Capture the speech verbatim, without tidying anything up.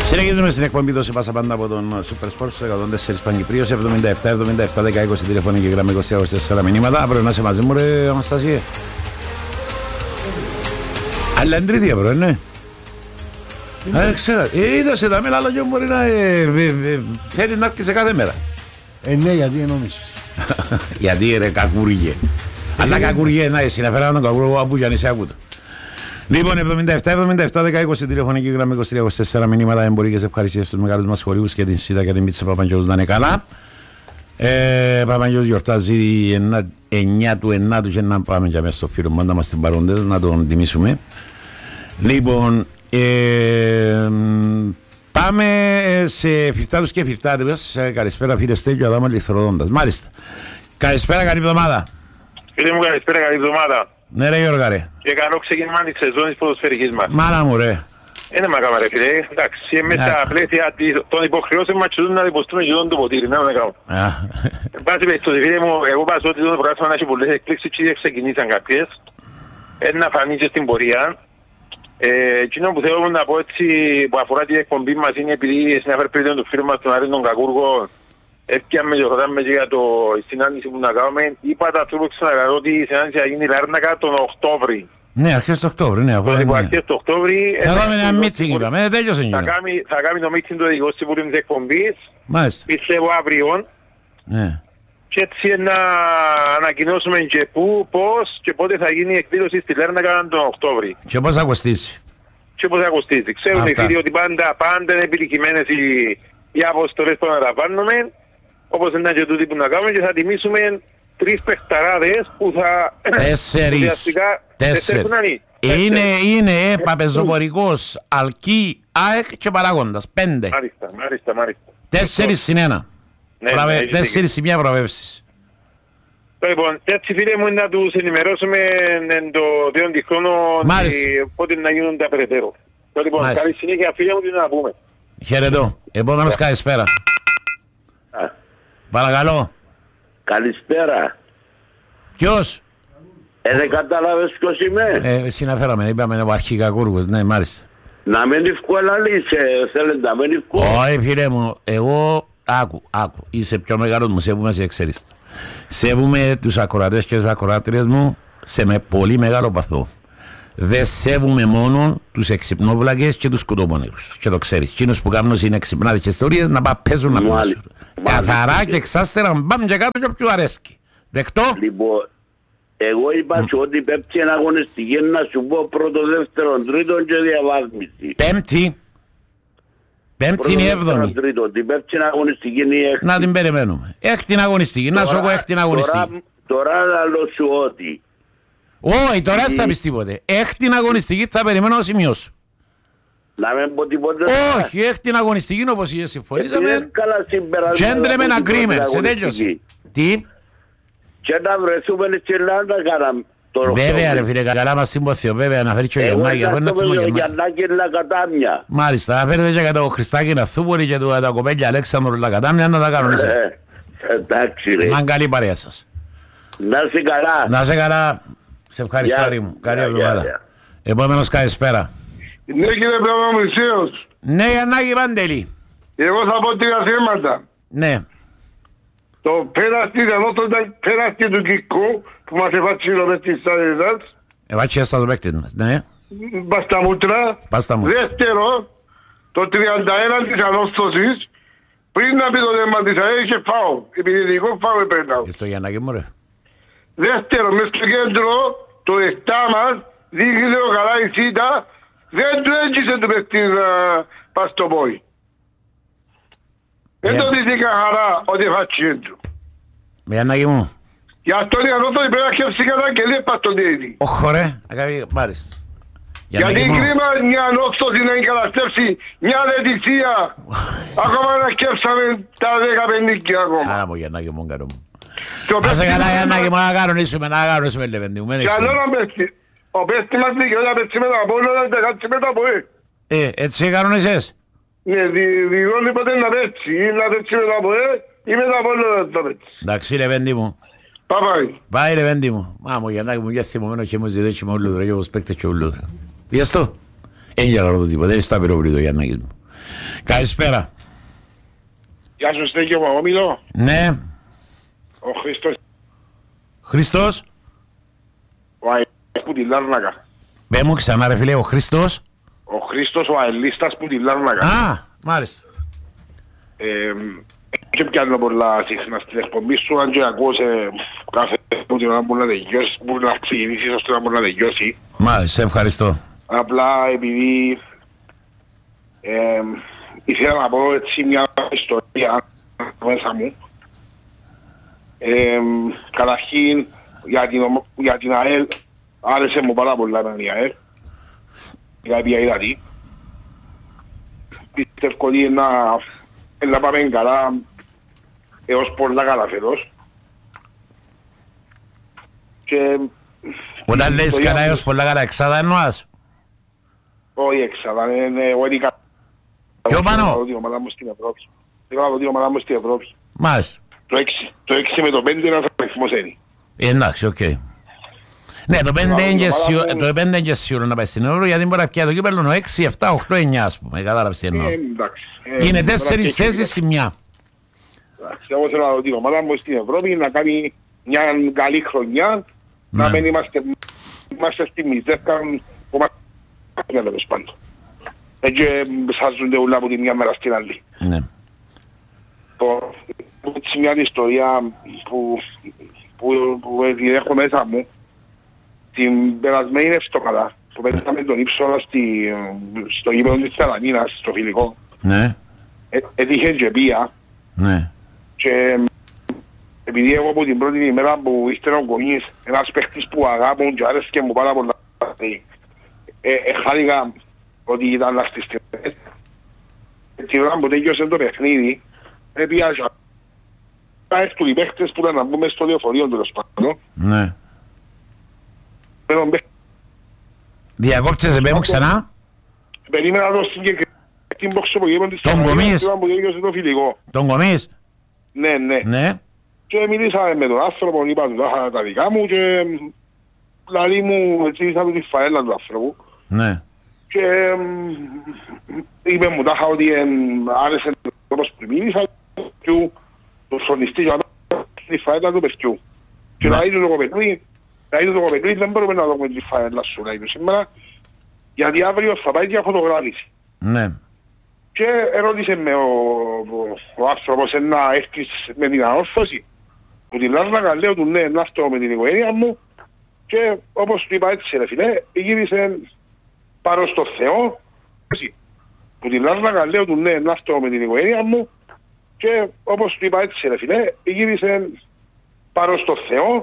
Συνεχίζουμε στην εκπομπή «Δώσε πάσα πάντα» από τον Super Sports εκατόν τέσσερα Παγκυπρίος εβδομήντα επτά εβδομήντα επτά δέκα είκοσι τηλεφωνική γραμμή είκοσι είκοσι τέσσερα μηνύματα. Αύριο να είσαι μαζί μου ρε Αναστασία. Αλλά είναι τρίτη αύριο, ναι. Ε, ξέρω, είδα τα μέλα, αλλά και μπορεί να θέλει να έρχεσαι κάθε μέρα. Ε, ναι, γιατί νόμισες. Γιατί ρε κακούργε. Αλλά κακούργε, να εσύ να φέρω τον κακούργο που για νησί άκουτο. Λοιπόν, εβδομήντα επτά εβδομήντα επτά δέκα είκοσι τηλεφωνική γραμμή είκοσι τρία είκοσι τέσσερα μηνύματα, εμπορικές ευχαριστίες στους μεγάλους μας χωρίους και την Σίτα και την Πίτσα Παπαγγέλους να είναι καλά. Ε, Παπαγγέλους γιορτάζει εννιά του εννάτου και να πάμε για μέσα στο φύρο μας να είμαστε παρόντες, να τον τιμήσουμε. Λοιπόν, ε, πάμε σε φυρτάτους και φυρτάτες. Καλησπέρα φίλε Στέλιο Αδάμα Λιθροδόντας. Μάλιστα. Καλησπέρα, καλή εβδομάδα. Φίλε μου, καλησπέρα, καλή εβδομάδα. Ναι ρε Γιώργα ρε. Και καλό ξεκίνημα της σεζόν της ποδοσφαιρικής μας. Μάνα μου ρε. Είναι μακάμα ρε φίλε. Εντάξει, μέσα στα πλαίσια των υποχρεώσεων μας και να υποστούμε και τον το ποτήρι. Να μην κάνω. Εν πάση περιπτώσει φίλε μου, εγώ πας ότι το πρόγραμμα να έχει πολλές εκπλήξεις και ξεκινήσαν κάποιες. Ένα φανεί και στην πορεία. Εκείνο που θέλω να πω έτσι που αφορά την εκπομπή μας είναι επειδή συνέφερε πριν του φίλου μας τον Άρη τον Κακούργο έφτιαμε και ρωτάμε και για το συνάντηση που να κάνουμε. Είπα τα τρόπο ξανακαλώ ότι η συνάντηση θα γίνει Λάρνακα τον Οκτώβρη. Ναι, αρχές του Οκτώβρη, ναι. Λοιπόν, αρχές του Οκτώβρη. Θα κάνουμε ένα meeting, είπαμε, τέλειωσε θα κάνει, θα κάνει το meeting του Ειδικού Συμβουλίου της εκπομπής. Μάλιστα. Πιστεύω αύριο. Ναι. Και έτσι να ανακοινώσουμε και πού, πώς και πότε θα γίνει η εκδήλωση στη Λάρνακα τον Οκτώβρη. Και πώς θα κοστίσει. Και πώς θα κοστίσει. Ξέρουν οι φίλοι ότι πάντα, πάντα είναι επιτυχημένες οι, οι αποστολές που αναλαμβάνουμε. Όπως είναι και τούτοι που να κάνουμε και θα τιμήσουμε τρεις παιχταράδες που θα... Τέσσερις. Τέσσερις. Είναι, είναι παπεζοπορικός, αλκή, ΑΕΚ και παράγοντας. Πέντε. Μάλιστα, μάλιστα, μάλιστα. Τέσσερις συν ένα. Ναι, Πραβε... ναι, τέσσερις συν μια προβεύσεις. Λοιπόν, έτσι φίλε μου είναι να τους ενημερώσουμε το δύο τυχόνο πότε να γίνουν τα περαιτέρω. Λοιπόν, Μάλιστα. Καλή συνέχεια φίλε μου τι να πούμε. Χαιρετώ. Επόμενος καλησπέρα. Παρακαλώ. Καλησπέρα. Ποιος? Ε, δεν κατάλαβες ποιος είμαι. Ε, συναφέραμε, είπαμε ο αρχικακούργος, ναι, μάλιστα. Να μην ευκολαλείς, θέλετε να μην ευκολαλείς. Όχι φίλε μου, εγώ, άκου, άκου, είσαι πιο μεγάλος μου, σέβομαι σε ξέρεις. Σέβομαι τους ακροατές και τις ακροάτριες μου σε με πολύ μεγάλο βαθμό. Δεν σέβομαι μόνο τους εξυπνόβλακες και τους κουτοπονήρους. Και το ξέρεις, εκείνους που κάνουν είναι εξυπνάδες και ιστορίες να πά παίζουν να πέσουν. Καθαρά και εξάστερα, μπαμ και κάτω και πιο αρέσκει. Δεκτό. Λοιπόν, εγώ είπα mm. ότι πέφτει ένα αγωνιστική να σου πω πρώτο, δεύτερο, τρίτο και διαβάθμιση. Πέμπτη. Πέμπτη είναι η έβδομη. Τρίτο, την πέφτει ένα αγωνιστική είναι η έκτη. Να την περιμένουμε. Έκτη είναι αγωνιστική, να σου πω έκτη είναι αγωνιστική. Τώρα να λέω σου ότι. Όχι, τώρα δεν θα πεις τίποτε. Έκτη είναι αγωνιστική, θα περιμένω να σημειώσω. Να μην πω τίποτε. Όχι, έκτη είναι αγωνιστική όπως είχε συμφωνήσαμε. Gentleman agreement, σε τέλειωσε. Τι? Και να βρεθούμε στην Ελλάδα κάναμε. Βέβαια ρε φίλε, καλά μας συμπόθιο, βέβαια να φέρει και ο Γιαννάκη. Εγώ να το Γιαννάκη Λακατάμια. Μάλιστα, να φέρετε και το Χριστάκη Ναθούπολη και το κοπέλια Αλέξανδρο Λακατάμια να τα κάνουν εσέ. Εντάξει ρε. Να είναι καλή παρέα σας. Να είσαι καλά. Να είσαι καλά. Σε ευχαριστώ άρη μου. Καλή εβδομάδα. Επόμενος καλησπέρα. Ναι κύριε Παπαμουσίος. Ναι Γιαννάκη Παντελή. Εγώ θα πω τρία θέματα. Ναι. Το πέραστη, ενώ το ήταν πέραστη του Κικού που μας εφάτσιλο μες της Σαρεδάς. Εφάτσιλο στα το παίκτης μας, ναι. Πας τα μούτρα. Πας τα μούτρα. Δεύτερο, το τριάντα ένα της ανώστοσης, πριν να πει το θέμα της ΑΕ είχε φάω. Επιδητικό φάω επέρναω. Και στο Γιαννάκη μου ρε. Δεύτερο, μες στο κέντρο, το εφτά μας, δείχνει ο καλά η Σίτα, δεν του έγκυσε του παίκτη να πας στο πόη. Δεν το δείτε χαρά ότι φάτσιε του. Γιαννάκη μου. Γι' αυτό είναι ανώτο πρέπει να σκέψει κατά και λέει πας στον διαιτή. Όχι ρε, αγάπη, μάλιστα. Γιατί κρίμα μια ανώστοση να εγκαταστρέψει μια λετησία. Ακόμα να σκέψαμε τα δέκα πενίκια ακόμα. Άρα μου Γιαννάκη μου, κάνω μου. Άσε καλά Γιαννάκη μου, να κανονίσουμε, να κανονίσουμε λεβέντη μου. Καλό να πέσει. Ο πέστη μας δικαιώτα πέσει με τα πόλωτα και κάτσει με τα ποέ. Ε, έτσι κανονίσες. Ναι, δηλώνει ποτέ να πέσει. Ή να πέσει με τα ποέ ή με τα πόλωτα να πέσει. Εντάξει λεβέντη μου. Πάει. Πάει λεβέντη μου. Μα μου Γιαννάκη μου, για θυμωμένο και μου ζητήσει με ούλουδρα και όπως παίκτες και ούλουδρα. Γι' αυτό. Έγινε καλό το τίποτα, δεν είναι στο απειροβρίτο Γιαννάκη μου. Καλησπέρα. Γεια σου Στέκιο, εγώ μιλώ. Ναι. Ο Χρήστος. Χρήστος. Ο Αελίστας που τη Λάρνακα. Πες μου ξανά ρε φίλε, ο Χρήστος. Ο Χρήστος ο Αελίστας που τη Λάρνακα. Α, μάλιστα. Ε, και πιάνω πολλά συχνά στην εκπομπή σου, αν και ακούω σε κάθε που την ώρα μπορεί να τελειώσει, μπορεί να ξεκινήσεις ώστε να μπορεί να τελειώσει. Μάλιστα, ευχαριστώ. Απλά επειδή ε, ήθελα να πω έτσι μια ιστορία μέσα μου. Ε, καταρχήν για την, για την ΑΕΛ άρεσε μου πάρα πολλά με την ΑΕΛ. Δηλαδή είδα τι. Πιστεύω ότι να, να πάμε καλά έως πολλά καλά φέτος. Και όταν λες καλά έως πολλά καλά εξάδα εννοάς. όχι εξάδα, είναι εγώ ειδικά. Ποιο πάνω? Θέλω την ομάδα μου στην Ευρώπη. Θέλω την ομάδα μου στην Ευρώπη. Μάλιστα. Το έξι με το πέντε είναι ένας αριθμός ένι. Εντάξει, οκ. Ναι, το πέντε είναι και σίγουρο να πάει στην Ευρώπη, γιατί μπορεί να πιάει το κύπελλο έξι, επτά, οκτώ, εννιά ας πούμε. Κατάλαβες τι εννοώ. Είναι τέσσερις θέσεις σε μια. Εγώ θέλω να δω την ομάδα μου στην Ευρώπη να κάνει μια καλή χρονιά, να μην είμαστε στη μιζέρκα που μας είναι τέλος πάντων. Έτσι σάζονται όλα από τη μια μέρα στην άλλη. Ναι. Έτσι μια ιστορία που έχω μέσα μου, την περασμένη εβδομάδα που πέταμε τον Ήψονα στο γήπεδο της Θελαμίνας, στο φιλικό, έτυχε και πία. Και επειδή εγώ από την πρώτη ημέρα που ήρθε ο γονείς, ένας παίχτης που αγάπουν και άρεσκε μου πάρα πολλά, χάρηκα ότι ήταν στις στιγμές. Την ώρα που τέλειωσε το παιχνίδι, έπιασα να έρθουν οι παίχτες που ήταν να μπούμε στο λεωφορείο τέλος πάντων. Ναι. Διακόπτεσαι, πέ μου ξανά. Περίμενα το συγκεκριμένη πόξο που γύρω της Θελαμίνας που τέλειωσε το φιλικό. Τον Κομής. Ναι, ναι. Ναι. Και μιλήσαμε με τον άνθρωπο, είπα του τα δικά μου και δηλαδή μου έτσι του τη φαέλα του άνθρωπου. Ναι. Και είπε μου τάχα ότι άρεσε το τρόπος που μίλησα και το φρονιστή για τη φαέλα του παιδιού. Και να είδε το κοπεδούι, να είδε το κοπεδούι δεν μπορούμε να δούμε τη φαέλα σου να είδε σήμερα, γιατί αύριο θα πάει για φωτογράφηση. Ναι. Και ερώτησε με ο, ο, ο άνθρωπος να έρθεις με την ανόρθωση που την Λάρνακα, λέω του ναι, να έρθω με την οικογένεια μου και όπως του είπα έτσι ρε φίλε, γύρισε πάνω στο Θεό που την Λάρνακα, λέω του ναι, να έρθω με την οικογένεια μου και όπως του είπα έτσι ρε φίλε, γύρισε πάνω στο Θεό